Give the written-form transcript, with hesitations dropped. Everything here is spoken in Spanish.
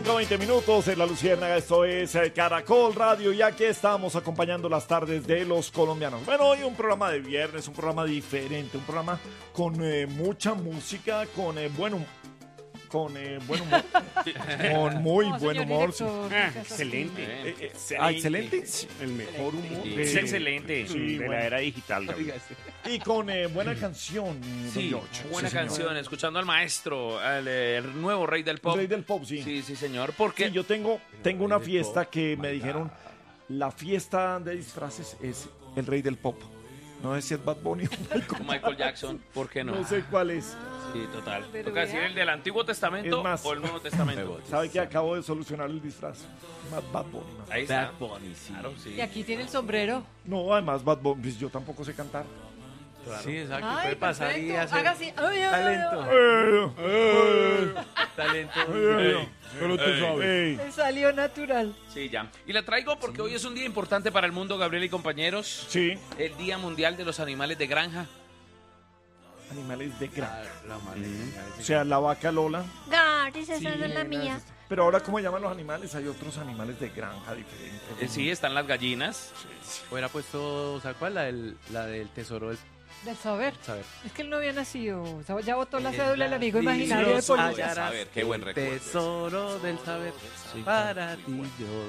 5:20 en La Luciérnaga, esto es Caracol Radio y aquí estamos acompañando las tardes de los colombianos. Bueno, hoy un programa de viernes, un programa diferente, un programa con mucha música, con buen humor. Con muy buen humor. Excelente. Excelente. El mejor humor. Es excelente. Sí, de bueno. la era digital. Gabriel. Y con buena canción. Sí, don George. buena Sí, señor. canción, escuchando al maestro, el nuevo rey del pop. Rey del pop, sí. Sí, sí, señor. Porque Sí, yo tengo una fiesta que me dijeron, la fiesta de disfraces es el rey del pop. No sé si es Bad Bunny o Michael Jackson, ¿por qué no? no sé cuál es. Sí, total. Pero Toca decir vea. el del Antiguo Testamento Es más. o el Nuevo Testamento. ¿Sabe que acabo de solucionar el disfraz? Bad Bunny. Ahí está. Bad Bunny, sí. Claro, sí. Y aquí tiene el sombrero. No, además Bad Bunny, pues yo tampoco sé cantar. Sí, exacto. Ay, Puede pasar y perfecto. hacer Haga así. Ay, ay, talento. Eh, Talento. Pero tú sabes. Me salió natural. Sí, ya. Y la traigo porque hoy es un día importante para el mundo, Gabriel y compañeros. Sí. El Día Mundial de los Animales de Granja. Animales de granja. La manera. O sea, la vaca Lola. Garis, esa no es la mía. Pero ahora, ¿cómo llaman los animales? Hay otros animales de granja diferentes. Sí, están las gallinas. Hubiera puesto, ¿sabes cuál? La del tesoro del Del saber. saber. Es que él no había nacido. O sea, ya votó la Es cédula el amigo la imaginario de dichosa Polonia. A ver, qué buen recuerdo. Tesoro del saber. Para ti yo